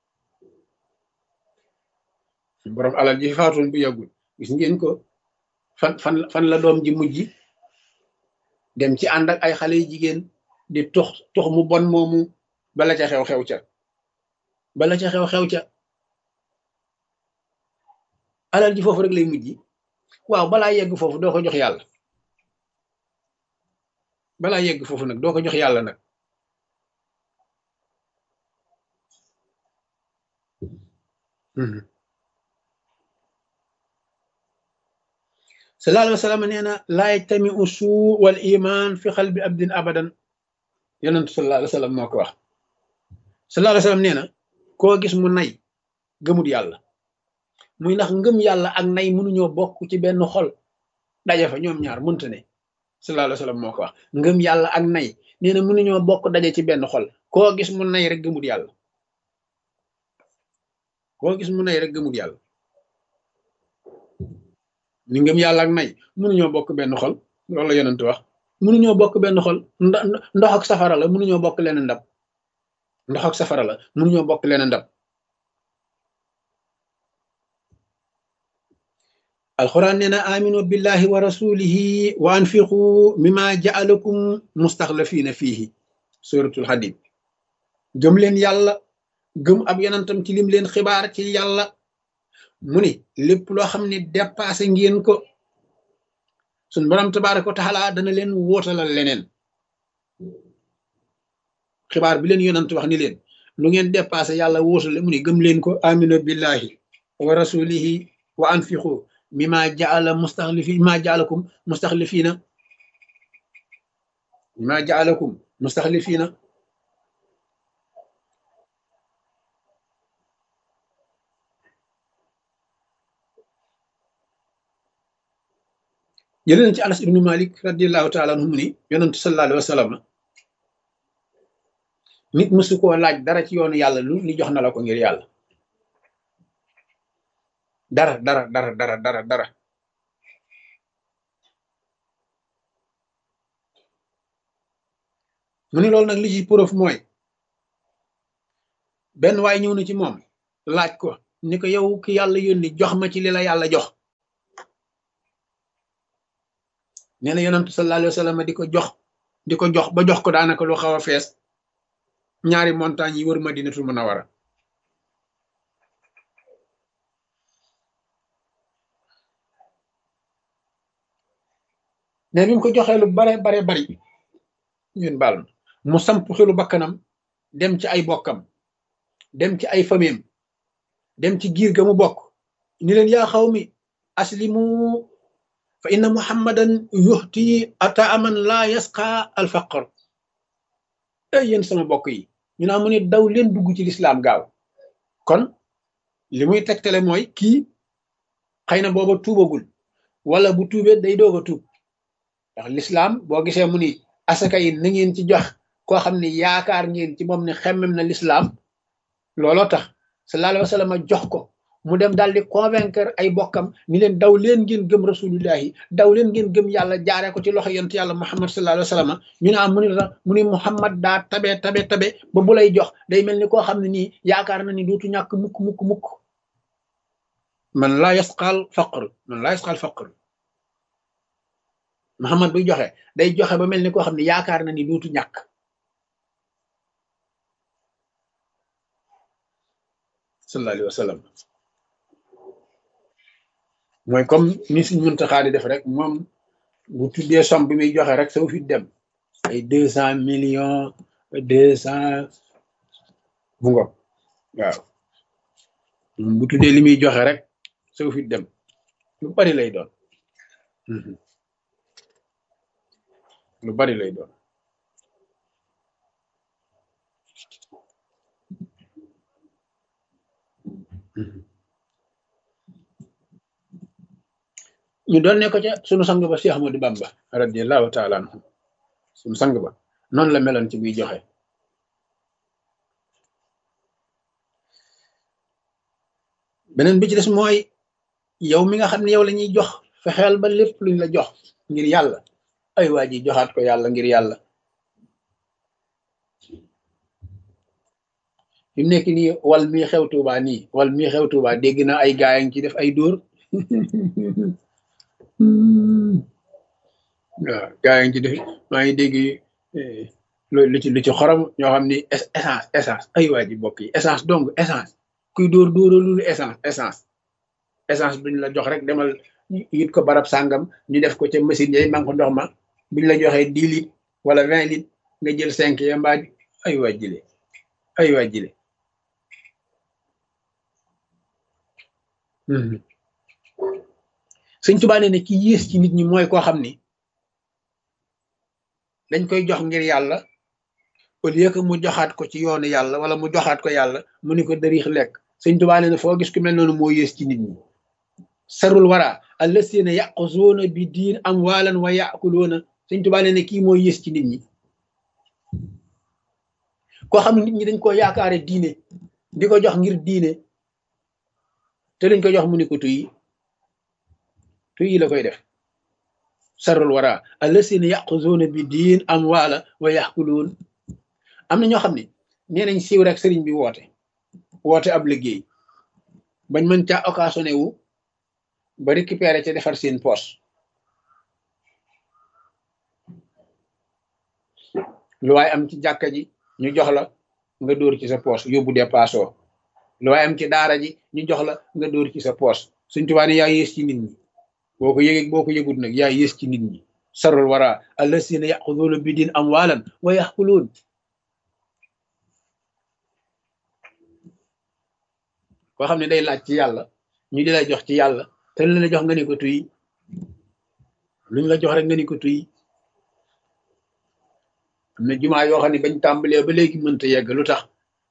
gis ngeen ko fan la doom ji mujj dem ci ànd ak ay xale yu jigéen di tux mu bon moomu bala ca xew ca alal ji foofu rek lay mujj waaw balaa yegg foofu doo ko jox yàlla doo ko jox yàlla nag sallallahu alayhi wa sallam nee na laa yajtami usuu wal iman fi xalbi abdin abadan yonentu sallallahu alayhi wa sallam moo ko wax sallallahu alayhi wa sallam nee na koo gis mu nay gëmut yàlla muy ndax ngëm yàlla ak nay mënuñoo bokk ci benn xol daje fa ñoom ñaar mënta ne sallallahu alayhi wa sallam moo ko wax ngëm yàlla ak nay nee na mënuñoo bokk daje ci benn xol koo gis mu nay rek gëmut yàlla ni ngëm yàlla ak nay mënuñoo bokk benn xol loolu la yonent wax mënuñoo bokk benn xol ndox ak safara la mënuñoo bokk leen ndab alquran nee na aminu billahi wa rasulihi wa anfiqu mimma jaalakum mustaxlafina fihi suratul hadid gëm leen yàlla gëm ab yonentam ci lim leen xibaar ci yàlla mu ni lépp loo xam ne dépassé ngeen ko suñ borom tabaraka wa taala dana leen wóotalal leneen xibaar bi leen yonent wax ni leen lu ngeen dépassé yàlla wóotale mu ni gëm leen ko aminu billahi wa rasulihi wa anfiqu mimma jaalakum mustaxlifina jëlee na ci Anas ibnu Malik radiallahu taala anhu mu ni yonentu sallallahu alayhi wa sallam nit mësu koo laaj dara ci yoonu yàlla lu li jox na la ko ngir yàlla dara mu ni loolu nag li ci preuve mooy benn waay ñëw na ci moom laaj ko ni ko yow ki yàlla yónni jox ma ci li la yàlla jox. nee na yonantu sallallahu alayhi wa sallam di ko jox ba jox ko daanaka lu xaw a fees ñaari montagne yi wër Madinatul Munawwara. ne bi mu ko joxee lu bare bari ngeen baal ma mu samp xelu bakkanam dem ci ay bokkam dem ci ay famiyam dem ci giir ga mu bokk ni leen yaa xawmi aslimu fa inna muhammadan yuhti ataaman laa yasqa alfaqr. ay yéen sama bokk yi ñu naa mu ne daw leen dugg ci lislaam gaaw. kon li muy tegtale mooy kii xëy na booba tuubagul wala bu tuubee day doog a tuub ndax lislaam boo gisee mu ni asaka yi na ngeen ci jox koo xam ne yaakaar ngeen ci moom ne xemmem na lislaam looloo tax sallallahu alayhi wa sallam jox ko mu dem daal di convaincre ay bokkam ni leen daw leen ngeen gëm rasulullahi daw leen ngeen gëm yàlla jaaree ko ci loxo yonent yàlla muhammad sallallahu alayhi wa sallam ñu ne am mu ni muhammad daa tabe ba bu lay jox day mel ni koo xam ne nii yaakaar na ni dootu ñàkk mukk man laa yasqal faqr muhammad buy joxe day joxe ba mel ni koo xam ne yaakaar na ni dootu ñàkk. sallallahu alayhi wa sallam mooy comme ni suñ Muntaxa di def rek moom bu tuddee somme bi muy joxe rek saw fi dem ay 200 millions 200 bu ngoog waaw bu tuddee li muy joxe rek saw fi dem lu bari lay doon lu bari lay doon. ñu doon ne ko ca sunu sang ba Cheikh Ahmadou Bamba radiyallahu taala anhu sunu sang ba noonu la meloon ci buy joxe. beneen bi ci des mooy yow mi nga xam ne yow la ñuy jox fexeel ba lépp luñ la jox ngir yàlla ay waa ji joxaat ko yàlla ngir yàlla. fi mu nekk nii wal mii xew Tuuba dégg naa ay gaay ngi ci def ay dóor waaw gaay ngi ci def maa ngi dégg lu ci xorom ñoo xam ni essence ay waa ji bokk yi essence donc essence kuy dóoralul essence duñ la jox rek demal yit ko barab sàngam ñu def ko ca machine yay man ko ndox ma buñ la joxee 10 litres wala 20 litres nga jël 5 ya mbaa ay waa jile Sëñ Tuubaa nee ne ki yées ci nit ñi mooy koo xam ni dañ koy jox ngir yàlla au lieu que mu joxaat ko ci yoonu yàlla wala mu joxaat ko yàlla mu ni ko dariix lekk. Sëñ Tuubaa nee ne foo gis ku mel noonu moo yées ci nit ñi. sarul wara allasiina yaquzuuna bi diin amwaalan wa yaakuluuna. Sëñ Tuubaa nee ne kii moo yées ci nit ñi koo xam ne nit ñi dañ koo yaakaare diine di ko jox ngir diine te liñ ko jox mu ni ko tuy la koy def. sarul wara allasiina yaquzuuna bi diin amwaala wa yaakuluun. am na ñoo xam ne nee nañ siiw rek sëriñ bi woote ab liggéey bañ mën caa occasionné wu ba récupérer ca defar seen poche. lu waay am ci jàkka ji ñu jox la nga dóor ci sa poche yóbbu dépassé lu waay am ci daara ji ñu jox la nga dóor ci sa poche. Sëñ Tuubaa ne yaa yées ci nit ñi boo ko yëgut nag yaa yées ci nit ñi. sarul wara allasiina yaquzuuna bi diin amwaalan wa yaxkuluun. koo xam ne day laaj ci yàlla ñu di la jox ci yàlla te lu la jox nga ni ko tuy luñ la jox rek nga ni ko tuy. am na jumaa yoo xam ne bañ tàmbalee ba léegi mënta yegg lu tax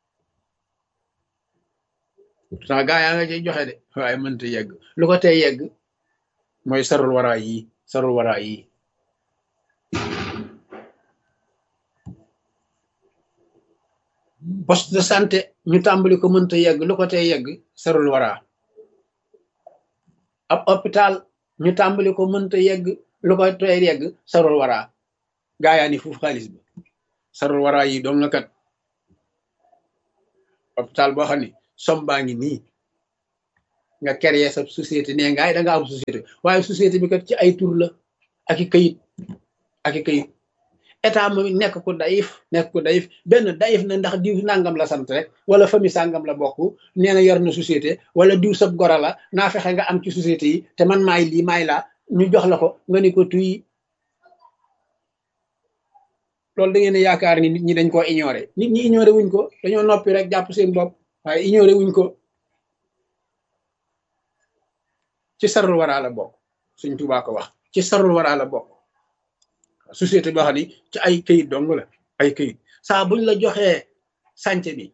gaa yaa nga cay joxe de waaye mënta yegg lu ko tey yegg mooy sarul waraa yi. poste de santé ñu tàmbali ko mënta yegg lu ko tey yegg sarul waraa. ab hôpital ñu tàmbali ko mënta yegg lu ko tey yegg sarul waraa. gaa yaa ni foofu xaalis bi sarul waraa yi doom la kat. hôpital boo xam ne som baa ngi nii nga créer sa société nee ngaay da nga am société waaye société bi kat ci ay tur la ak i kayit ak i kayit état moom nekk ko dayif benn dayif na ndax diw nangam la sant rek wala famille sangam la bokk nee na yor na société wala diw sab gora la naa fexe nga am ci société yi te man maay lii maay laa ñu jox la ko nga ni ko tuy loolu da ngeen a yaakaar ni nit ñi dañ koo ignoré nit ñi ignoré wuñ ko dañoo noppi rek jàpp seen bopp waaye ignoré wuñ ko ci sarul waraa la bokk Sëñ Tuubaa ko wax ci sarul waraa la bokk société boo xam ni ci ay këyit dong la ay këyit saa buñ la joxee sànce bi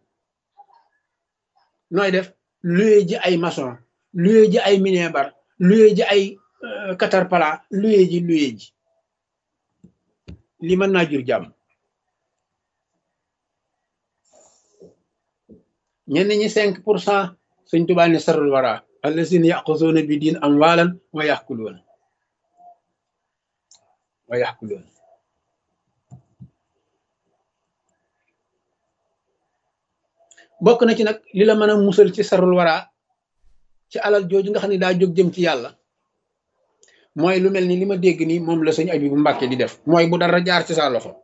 nooy def luye ji ay maçon luye ji ay minebar luye ji ay caterpillar luye ji li mën naa jur jàmm ñenn ñi 5% Sëñ Tuubaa ne sarul wara allazina yaquzuuna bi diin amwaalan wa yaxkuluuna bokk na ci nag li la mën a musal ci sarul wara ci alal jooju nga xam ne daa jóg jëm ci yàlla mooy lu mel ni li ma dégg nii moom la sëñ Abibu Mbàkke di def mooy bu dara jaar ci sa loxo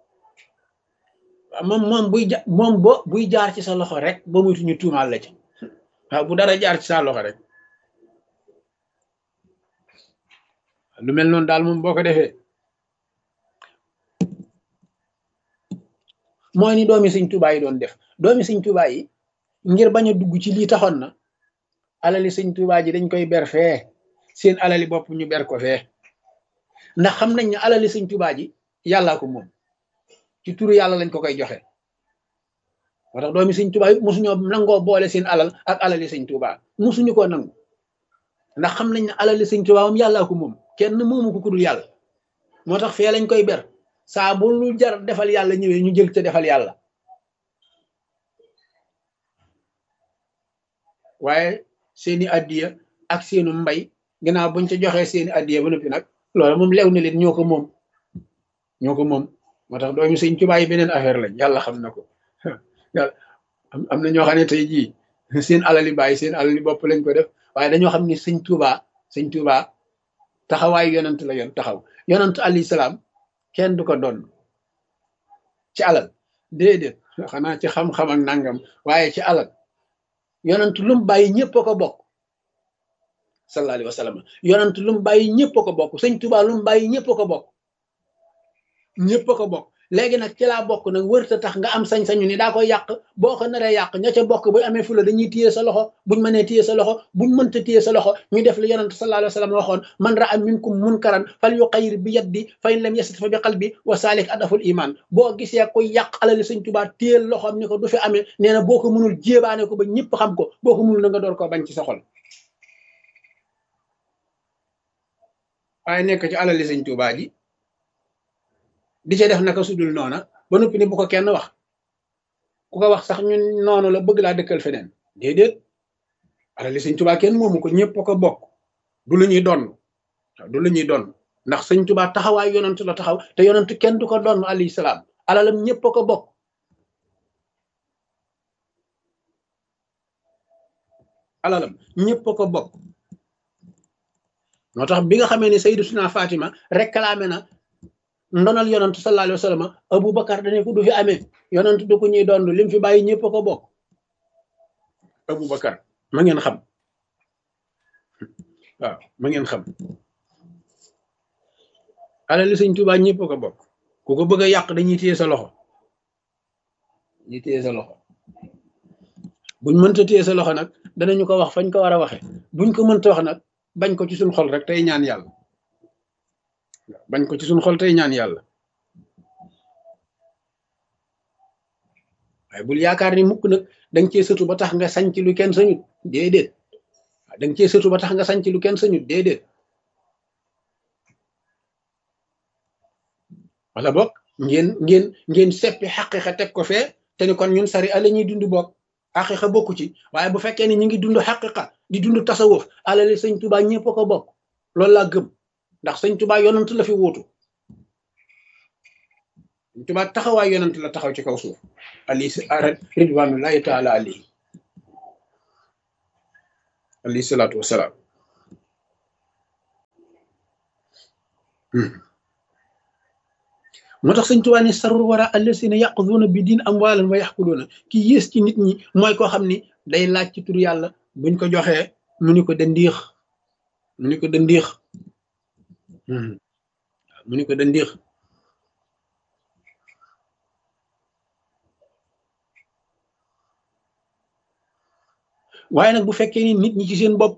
moom buy jaar ci sa loxo rek ba muytu ñu tuumaal la ci waaw bu dara jaar ci sa loxo rek lu mel noonu daal moom boo ko defee mooy ni doomi Sëñ Tuubaa yi doon def doomi Sëñ Tuubaa yi ngir bañ a dugg ci lii taxoon na alali Sëñ Tuubaa ji dañ koy ber fee seen alali bopp ñu ber ko fee ndax xam nañ ne alali Sëñ Tuubaa ji yàllaa ko moom ci turu yàlla lañ ko koy joxe moo tax doomi Sëñ Tuubaa yi mosuñoo nangoo boole seen alal ak alali Sëñ Tuubaa mosuñu koo nangu ndax xam nañ ne alali Sëñ Tuubaa moom yàllaa ko moom kenn moomu ko kudul yàlla moo tax fee lañ koy ber saa bu lu jar defal yàlla ñëwee ñu jël te defal yàlla waaye seeni addiya ak seenu mbay ginnaaw buñ ca joxee seeni addiya ba noppi nag loolu moom lew na leen ñoo ko moom moo tax doomi Sëñ Tuubaa yi beneen affaire lañ yàlla xam na ko yàlla am na ñoo xam ne tey jii seen alali bàyyi seen alali bopp lañ ko def waaye dañoo xam ne Sëñ Tuubaa taxawaayu yonant la yoon taxaw yonant alayhi salaam kenn du ko doon ci alal déedéet xanaa ci xam-xam ak nangam waaye ci alal yonant lu mu bàyyi ñëpp a ko bokk sallallahu alayhi wa sallam yonant lu mu bàyyi ñëpp a ko bokk Sëñ Tuubaa lu mu bàyyi ñëpp a ko bokk ñëpp a ko bokk léegi nag ci laa bokk nag wërta tax nga am sañ-sañu ni daa koy yàq boo ko naree yàq ña ca bokk bu amee fula dañuy téye sa loxo buñ mënee téye sa loxo buñ mënta téye sa loxo ñu def li yonent sallallahu alayhi wa sallam waxoon man ra'a minkum munkaran fal yuqayyir bi yaddi fa in lam yastati fa bi qalbi wa salik adaful iman boo gisee koy yàq alali Sëñ Tuubaa téyel loxoom ni ko du fi amee nee na boo ko mënul jéebaane ko ba ñëpp xam ko boo ko mënul na nga door koo bañ ci sa xol waaye nekk ci alali Sëñ Tuubaa ji di ca def naka sudul noona ba noppi ni bu ko kenn wax ku ko wax sax ñun noonu la bëgg laa dëkkal feneen déedéet alali Sëñ Tuubaa kenn moomu ko ñëpp ko bokk du lu ñuy donn du lu ñuy donn ndax Sëñ Tuubaa taxawaay yonent la taxaw te yonent kenn du ko donn alayhi salaam alalam ñëpp ko bokk alalam ñëpp ko bokk moo tax bi nga xamee ne Sayyidatuna Fatima réclamé na ndonal yonant sallallahu alayhi wa sallam Aboubacar dane ko du fi amee yonant du ko ñuy doon lim fi bàyyi ñëpp ko bokk Aboubacar ma ngeen xam waaw ma ngeen xam alali Sëñ Tuubaa ñëpp ko bokk ku ko bëgg a yàq dañuy téye sa loxo dañuy téye sa loxo buñ mënta téye sa loxo nag danañu ko wax fañ ko war a waxe buñ ko mënta wax nag bañ ko ci suñ xol rek tey ñaan yàlla bañ ko ci suñ xol tey ñaan yàlla waaye bul yaakaar ni mukk nag danga cee sëtu ba tax nga sañ ci lu kenn sañut déedéet waaw danga cee sëtu ba tax nga sañ ci lu kenn sañut déedéet wala bokk ngeen seppi xaqiqa teg ko fee te ni kon ñun sari ala ñuy dund bokk xaqiqa bokku ci waaye bu fekkee ni ñu ngi dund xaqiqa di dund tasawuf alali Sëñ Tuubaa ñëpp ko bokk loolu laa gëm ndax Sëñ Tuubaa yonant la fi wóotu Sëñ Tuubaa taxawaay yonant la taxaw ci kaw suuf ali ridwanullahi taala alayhi alayhi salaatu wasalaam. moo tax sëñ Tuubaa ne sarul wara allasina yaquduuna bi diin amwaalan wa yaxkuluuna ki yées ci nit ñi mooy koo xam ni day laaj ci turu yàlla buñ ko joxee mu ni ko dandiix mu ni ko dandiix mu ni ko dandiix waaye nag bu fekkee ni nit ñi ci seen bopp